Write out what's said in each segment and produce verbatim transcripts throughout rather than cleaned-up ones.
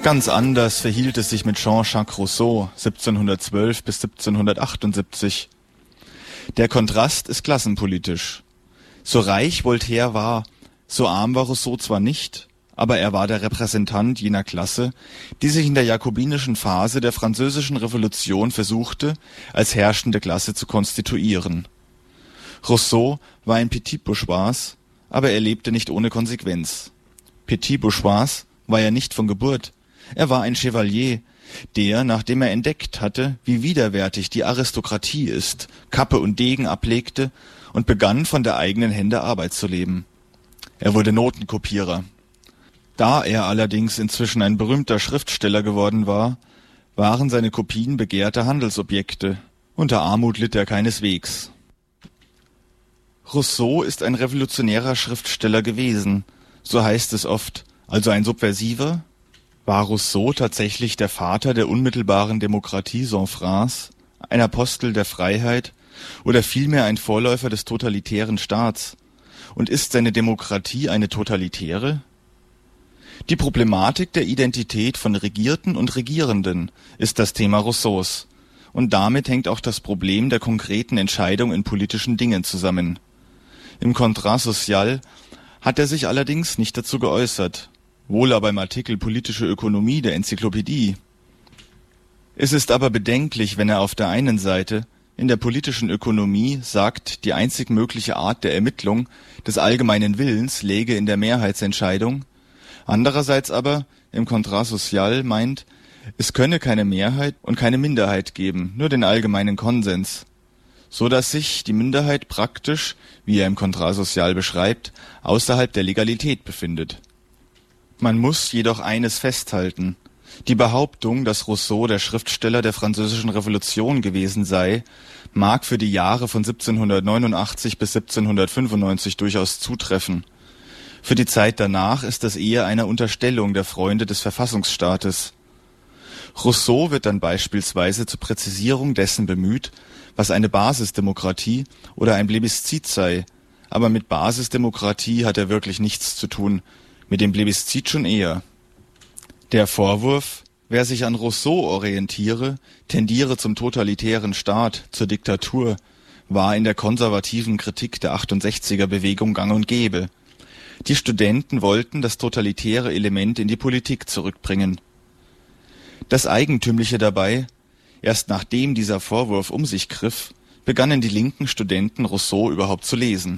Ganz anders verhielt es sich mit Jean-Jacques Rousseau siebzehnhundertzwölf bis siebzehnhundertachtundsiebzig. Der Kontrast ist klassenpolitisch. So reich Voltaire war, so arm war Rousseau zwar nicht, aber er war der Repräsentant jener Klasse, die sich in der jakobinischen Phase der Französischen Revolution versuchte, als herrschende Klasse zu konstituieren. Rousseau war ein Petit Bourgeois, aber er lebte nicht ohne Konsequenz. Petit Bourgeois war er nicht von Geburt. Er war ein Chevalier, der, nachdem er entdeckt hatte, wie widerwärtig die Aristokratie ist, Kappe und Degen ablegte und begann, von der eigenen Hände Arbeit zu leben. Er wurde Notenkopierer. Da er allerdings inzwischen ein berühmter Schriftsteller geworden war, waren seine Kopien begehrte Handelsobjekte. Unter Armut litt er keineswegs. Rousseau ist ein revolutionärer Schriftsteller gewesen, so heißt es oft, also ein Subversiver. War Rousseau tatsächlich der Vater der unmittelbaren Demokratie sans France, ein Apostel der Freiheit oder vielmehr ein Vorläufer des totalitären Staats? Und ist seine Demokratie eine totalitäre? Die Problematik der Identität von Regierten und Regierenden ist das Thema Rousseaus, und damit hängt auch das Problem der konkreten Entscheidung in politischen Dingen zusammen. Im Contrat social hat er sich allerdings nicht dazu geäußert, wohl aber im Artikel Politische Ökonomie der Enzyklopädie. Es ist aber bedenklich, wenn er auf der einen Seite in der politischen Ökonomie sagt, die einzig mögliche Art der Ermittlung des allgemeinen Willens läge in der Mehrheitsentscheidung, andererseits aber im Contrat social meint, es könne keine Mehrheit und keine Minderheit geben, nur den allgemeinen Konsens, so dass sich die Minderheit praktisch, wie er im Contrat social beschreibt, außerhalb der Legalität befindet. Man muss jedoch eines festhalten: Die Behauptung, dass Rousseau der Schriftsteller der Französischen Revolution gewesen sei, mag für die Jahre von siebzehnhundertneunundachtzig bis siebzehnhundertfünfundneunzig durchaus zutreffen. Für die Zeit danach ist das eher eine Unterstellung der Freunde des Verfassungsstaates. Rousseau wird dann beispielsweise zur Präzisierung dessen bemüht, was eine Basisdemokratie oder ein Plebiszit sei, aber mit Basisdemokratie hat er wirklich nichts zu tun, mit dem Plebiszit schon eher. Der Vorwurf, wer sich an Rousseau orientiere, tendiere zum totalitären Staat, zur Diktatur, war in der konservativen Kritik der achtundsechziger-Bewegung gang und gäbe. Die Studenten wollten das totalitäre Element in die Politik zurückbringen. Das Eigentümliche dabei: Erst nachdem dieser Vorwurf um sich griff, begannen die linken Studenten Rousseau überhaupt zu lesen.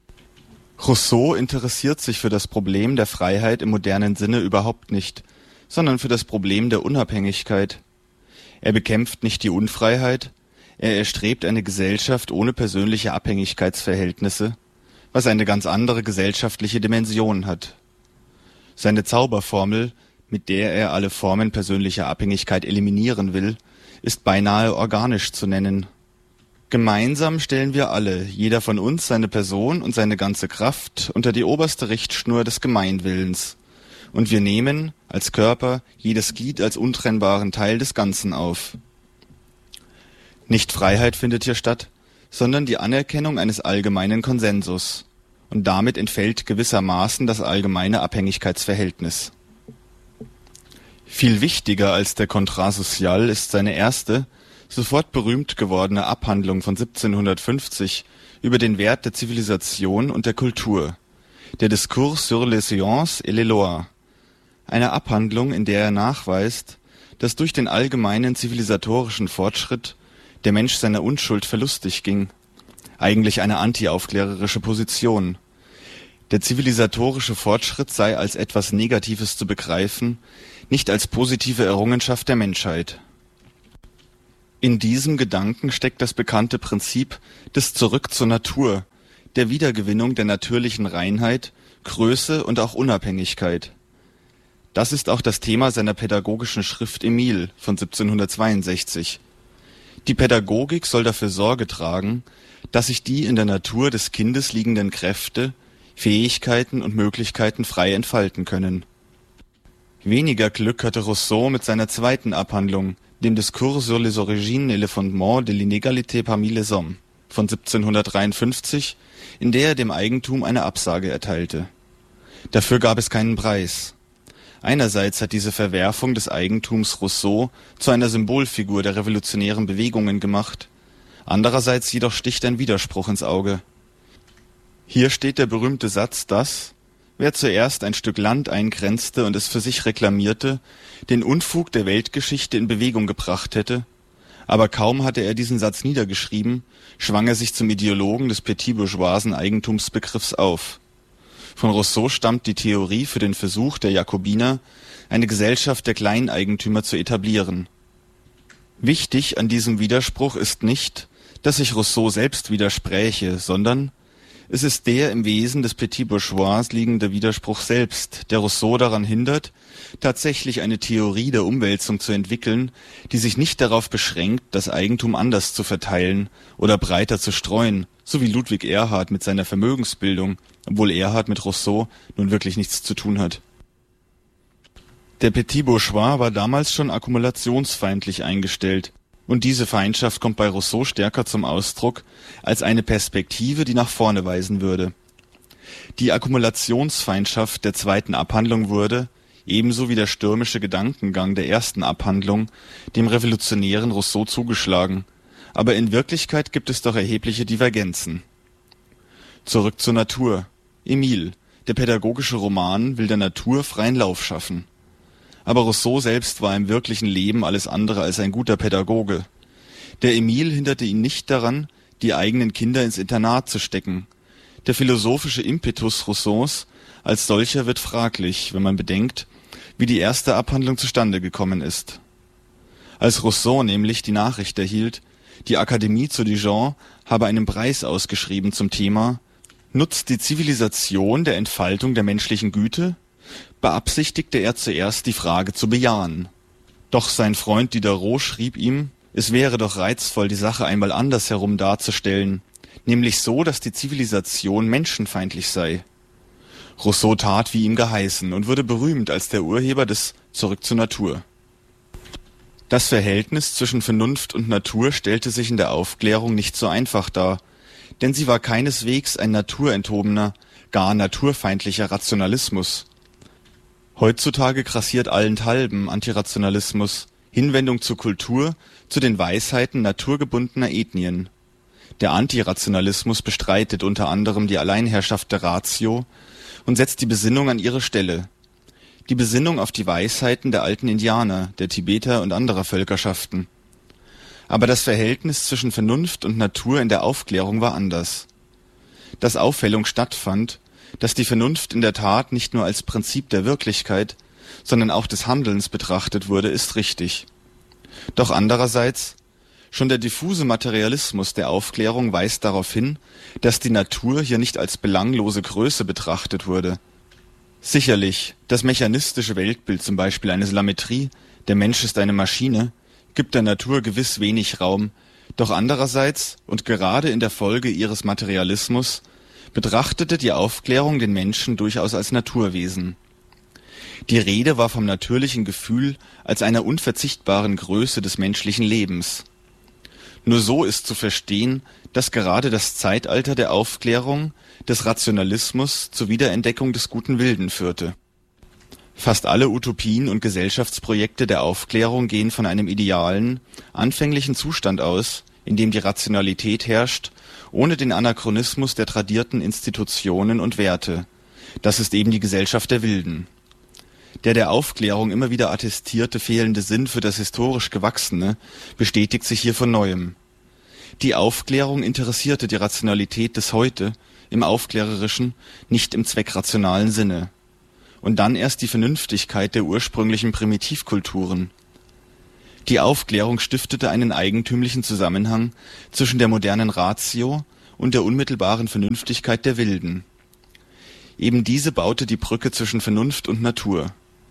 Rousseau interessiert sich für das Problem der Freiheit im modernen Sinne überhaupt nicht, sondern für das Problem der Unabhängigkeit. Er bekämpft nicht die Unfreiheit, er erstrebt eine Gesellschaft ohne persönliche Abhängigkeitsverhältnisse, was eine ganz andere gesellschaftliche Dimension hat. Seine Zauberformel, mit der er alle Formen persönlicher Abhängigkeit eliminieren will, ist beinahe organisch zu nennen. Gemeinsam stellen wir alle, jeder von uns, seine Person und seine ganze Kraft unter die oberste Richtschnur des Gemeinwillens. Und wir nehmen, als Körper, jedes Glied als untrennbaren Teil des Ganzen auf. Nicht Freiheit findet hier statt, sondern die Anerkennung eines allgemeinen Konsensus. Und damit entfällt gewissermaßen das allgemeine Abhängigkeitsverhältnis. Viel wichtiger als der Contrat social ist seine erste, sofort berühmt gewordene Abhandlung von siebzehnhundertfünfzig über den Wert der Zivilisation und der Kultur, der Discours sur les sciences et les lois, eine Abhandlung, in der er nachweist, dass durch den allgemeinen zivilisatorischen Fortschritt der Mensch seiner Unschuld verlustig ging, eigentlich eine antiaufklärerische Position. Der zivilisatorische Fortschritt sei als etwas Negatives zu begreifen, nicht als positive Errungenschaft der Menschheit. In diesem Gedanken steckt das bekannte Prinzip des Zurück zur Natur, der Wiedergewinnung der natürlichen Reinheit, Größe und auch Unabhängigkeit. Das ist auch das Thema seiner pädagogischen Schrift Emile von siebzehnhundertzweiundsechzig. Die Pädagogik soll dafür Sorge tragen, dass sich die in der Natur des Kindes liegenden Kräfte, Fähigkeiten und Möglichkeiten frei entfalten können. Weniger Glück hatte Rousseau mit seiner zweiten Abhandlung, dem Discours sur les origines et les fondements de l'inégalité parmi les hommes von siebzehnhundertdreiundfünfzig, in der er dem Eigentum eine Absage erteilte. Dafür gab es keinen Preis. Einerseits hat diese Verwerfung des Eigentums Rousseau zu einer Symbolfigur der revolutionären Bewegungen gemacht, andererseits jedoch sticht ein Widerspruch ins Auge. Hier steht der berühmte Satz, dass, wer zuerst ein Stück Land eingrenzte und es für sich reklamierte, den Unfug der Weltgeschichte in Bewegung gebracht hätte, aber kaum hatte er diesen Satz niedergeschrieben, schwang er sich zum Ideologen des petit-bourgeoisen Eigentumsbegriffs auf. Von Rousseau stammt die Theorie für den Versuch der Jakobiner, eine Gesellschaft der Kleineigentümer zu etablieren. Wichtig an diesem Widerspruch ist nicht, dass sich Rousseau selbst widerspräche, sondern es ist der im Wesen des Petit Bourgeois liegende Widerspruch selbst, der Rousseau daran hindert, tatsächlich eine Theorie der Umwälzung zu entwickeln, die sich nicht darauf beschränkt, das Eigentum anders zu verteilen oder breiter zu streuen, so wie Ludwig Erhard mit seiner Vermögensbildung, obwohl Erhard mit Rousseau nun wirklich nichts zu tun hat. Der Petit Bourgeois war damals schon akkumulationsfeindlich eingestellt. Und diese Feindschaft kommt bei Rousseau stärker zum Ausdruck als eine Perspektive, die nach vorne weisen würde. Die Akkumulationsfeindschaft der zweiten Abhandlung wurde, ebenso wie der stürmische Gedankengang der ersten Abhandlung, dem revolutionären Rousseau zugeschlagen, aber in Wirklichkeit gibt es doch erhebliche Divergenzen. Zurück zur Natur. Emile, der pädagogische Roman, will der Natur freien Lauf schaffen. Aber Rousseau selbst war im wirklichen Leben alles andere als ein guter Pädagoge. Der Emile hinderte ihn nicht daran, die eigenen Kinder ins Internat zu stecken. Der philosophische Impetus Rousseaus als solcher wird fraglich, wenn man bedenkt, wie die erste Abhandlung zustande gekommen ist. Als Rousseau nämlich die Nachricht erhielt, die Akademie zu Dijon habe einen Preis ausgeschrieben zum Thema »Nutzt die Zivilisation der Entfaltung der menschlichen Güte?«, beabsichtigte er zuerst die Frage zu bejahen. Doch sein Freund Diderot schrieb ihm, es wäre doch reizvoll, die Sache einmal andersherum darzustellen, nämlich so, dass die Zivilisation menschenfeindlich sei. Rousseau tat, wie ihm geheißen, und wurde berühmt als der Urheber des Zurück zur Natur. Das Verhältnis zwischen Vernunft und Natur stellte sich in der Aufklärung nicht so einfach dar, denn sie war keineswegs ein naturenthobener, gar naturfeindlicher Rationalismus. Heutzutage grassiert allenthalben Antirationalismus, Hinwendung zur Kultur, zu den Weisheiten naturgebundener Ethnien. Der Antirationalismus bestreitet unter anderem die Alleinherrschaft der Ratio und setzt die Besinnung an ihre Stelle. Die Besinnung auf die Weisheiten der alten Indianer, der Tibeter und anderer Völkerschaften. Aber das Verhältnis zwischen Vernunft und Natur in der Aufklärung war anders. Dass Aufhellung stattfand, dass die Vernunft in der Tat nicht nur als Prinzip der Wirklichkeit, sondern auch des Handelns betrachtet wurde, ist richtig. Doch andererseits, schon der diffuse Materialismus der Aufklärung weist darauf hin, dass die Natur hier nicht als belanglose Größe betrachtet wurde. Sicherlich, das mechanistische Weltbild zum Beispiel eines Lametrie, der Mensch ist eine Maschine, gibt der Natur gewiss wenig Raum, doch andererseits, und gerade in der Folge ihres Materialismus, betrachtete die Aufklärung den Menschen durchaus als Naturwesen. Die Rede war vom natürlichen Gefühl als einer unverzichtbaren Größe des menschlichen Lebens. Nur so ist zu verstehen, dass gerade das Zeitalter der Aufklärung, des Rationalismus zur Wiederentdeckung des guten Wilden führte. Fast alle Utopien und Gesellschaftsprojekte der Aufklärung gehen von einem idealen, anfänglichen Zustand aus, in dem die Rationalität herrscht, ohne den Anachronismus der tradierten Institutionen und Werte. Das ist eben die Gesellschaft der Wilden. Der der Aufklärung immer wieder attestierte fehlende Sinn für das historisch Gewachsene bestätigt sich hier von Neuem. Die Aufklärung interessierte die Rationalität des Heute im Aufklärerischen, nicht im zweckrationalen Sinne. Und dann erst die Vernünftigkeit der ursprünglichen Primitivkulturen. Die Aufklärung stiftete einen eigentümlichen Zusammenhang zwischen der modernen Ratio und der unmittelbaren Vernünftigkeit der Wilden. Eben diese baute die Brücke zwischen Vernunft und Natur.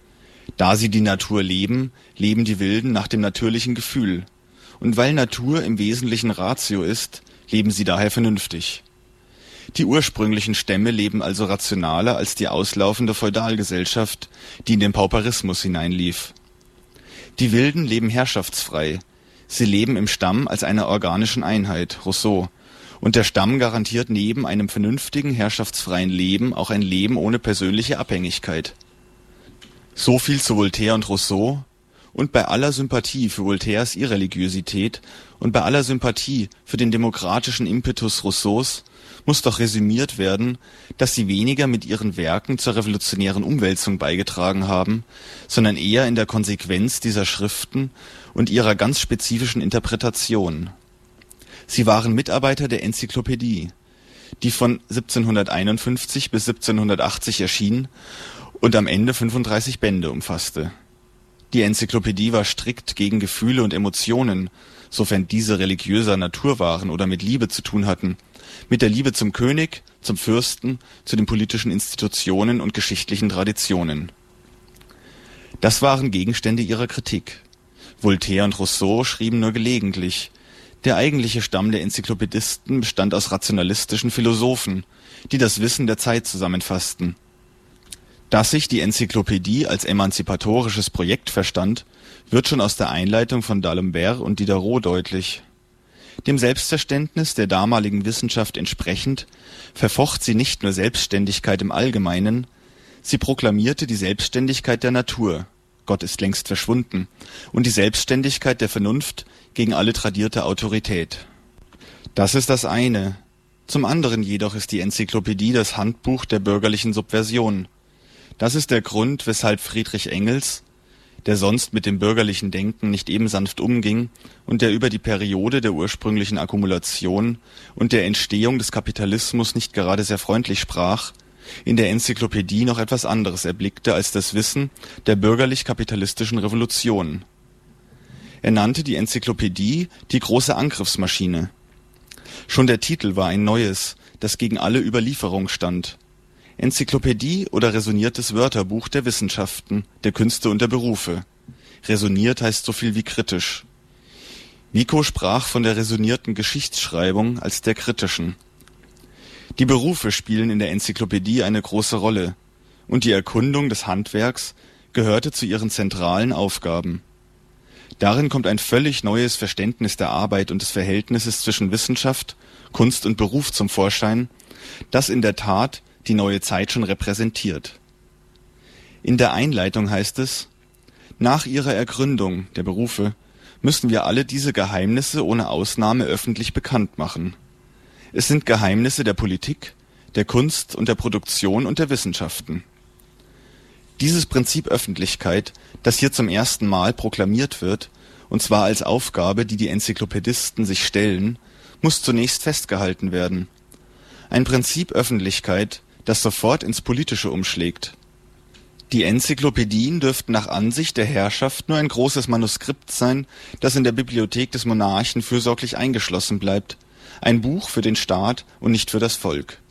Da sie die Natur leben, leben die Wilden nach dem natürlichen Gefühl. Und weil Natur im Wesentlichen Ratio ist, leben sie daher vernünftig. Die ursprünglichen Stämme leben also rationaler als die auslaufende Feudalgesellschaft, die in den Pauperismus hineinlief. Die Wilden leben herrschaftsfrei. Sie leben im Stamm als einer organischen Einheit, Rousseau. Und der Stamm garantiert neben einem vernünftigen, herrschaftsfreien Leben auch ein Leben ohne persönliche Abhängigkeit. So viel zu Voltaire und Rousseau, und bei aller Sympathie für Voltaires Irreligiosität und bei aller Sympathie für den demokratischen Impetus Rousseaus muss doch resümiert werden, dass sie weniger mit ihren Werken zur revolutionären Umwälzung beigetragen haben, sondern eher in der Konsequenz dieser Schriften und ihrer ganz spezifischen Interpretation. Sie waren Mitarbeiter der Enzyklopädie, die von siebzehnhunderteinundfünfzig bis siebzehnhundertachtzig erschien und am Ende fünfunddreißig Bände umfasste. Die Enzyklopädie war strikt gegen Gefühle und Emotionen, sofern diese religiöser Natur waren oder mit Liebe zu tun hatten, mit der Liebe zum König, zum Fürsten, zu den politischen Institutionen und geschichtlichen Traditionen. Das waren Gegenstände ihrer Kritik. Voltaire und Rousseau schrieben nur gelegentlich. Der eigentliche Stamm der Enzyklopädisten bestand aus rationalistischen Philosophen, die das Wissen der Zeit zusammenfassten. Dass sich die Enzyklopädie als emanzipatorisches Projekt verstand, wird schon aus der Einleitung von D'Alembert und Diderot deutlich. Dem Selbstverständnis der damaligen Wissenschaft entsprechend verfocht sie nicht nur Selbstständigkeit im Allgemeinen, sie proklamierte die Selbstständigkeit der Natur, Gott ist längst verschwunden, und die Selbstständigkeit der Vernunft gegen alle tradierte Autorität. Das ist das eine. Zum anderen jedoch ist die Enzyklopädie das Handbuch der bürgerlichen Subversion. Das ist der Grund, weshalb Friedrich Engels, der sonst mit dem bürgerlichen Denken nicht eben sanft umging und der über die Periode der ursprünglichen Akkumulation und der Entstehung des Kapitalismus nicht gerade sehr freundlich sprach, in der Enzyklopädie noch etwas anderes erblickte als das Wissen der bürgerlich-kapitalistischen Revolution. Er nannte die Enzyklopädie die große Angriffsmaschine. Schon der Titel war ein neues, das gegen alle Überlieferung stand. Enzyklopädie oder resoniertes Wörterbuch der Wissenschaften, der Künste und der Berufe. Resoniert heißt so viel wie kritisch. Vico sprach von der resonierten Geschichtsschreibung als der kritischen. Die Berufe spielen in der Enzyklopädie eine große Rolle, und die Erkundung des Handwerks gehörte zu ihren zentralen Aufgaben. Darin kommt ein völlig neues Verständnis der Arbeit und des Verhältnisses zwischen Wissenschaft, Kunst und Beruf zum Vorschein, das in der Tat die neue Zeit schon repräsentiert. In der Einleitung heißt es: Nach ihrer Ergründung der Berufe müssen wir alle diese Geheimnisse ohne Ausnahme öffentlich bekannt machen. Es sind Geheimnisse der Politik, der Kunst und der Produktion und der Wissenschaften. Dieses Prinzip Öffentlichkeit, das hier zum ersten Mal proklamiert wird, und zwar als Aufgabe, die die Enzyklopädisten sich stellen, muss zunächst festgehalten werden. Ein Prinzip Öffentlichkeit, das sofort ins Politische umschlägt. Die Enzyklopädien dürften nach Ansicht der Herrschaft nur ein großes Manuskript sein, das in der Bibliothek des Monarchen fürsorglich eingeschlossen bleibt, ein Buch für den Staat und nicht für das Volk.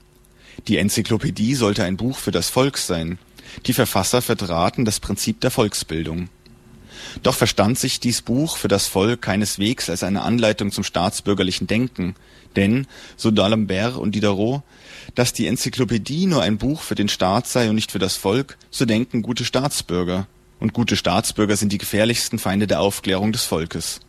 Die Enzyklopädie sollte ein Buch für das Volk sein. Die Verfasser vertraten das Prinzip der Volksbildung. Doch verstand sich dies Buch für das Volk keineswegs als eine Anleitung zum staatsbürgerlichen Denken, denn, so D'Alembert und Diderot, dass die Enzyklopädie nur ein Buch für den Staat sei und nicht für das Volk, so denken gute Staatsbürger. Und gute Staatsbürger sind die gefährlichsten Feinde der Aufklärung des Volkes.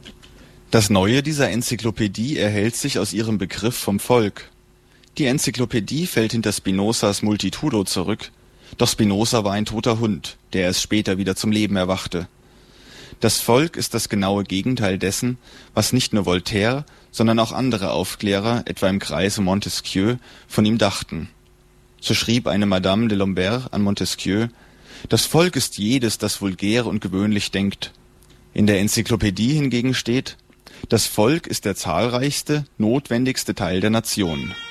Das Neue dieser Enzyklopädie erhält sich aus ihrem Begriff vom Volk. Die Enzyklopädie fällt hinter Spinozas Multitudo zurück, doch Spinoza war ein toter Hund, der erst später wieder zum Leben erwachte. Das Volk ist das genaue Gegenteil dessen, was nicht nur Voltaire, sondern auch andere Aufklärer, etwa im Kreise Montesquieu, von ihm dachten. So schrieb eine Madame de Lombert an Montesquieu: Das Volk ist jedes, das vulgär und gewöhnlich denkt. In der Enzyklopädie hingegen steht: Das Volk ist der zahlreichste, notwendigste Teil der Nation.